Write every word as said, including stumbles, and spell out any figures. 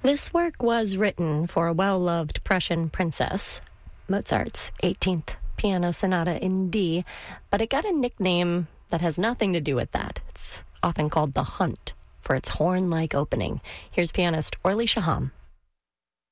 This work was written for a well-loved Prussian princess, Mozart's eighteenth Piano Sonata in D, but it got a nickname that has nothing to do with that. It's often called the Hunt for its horn-like opening. Here's pianist Orly Shaham.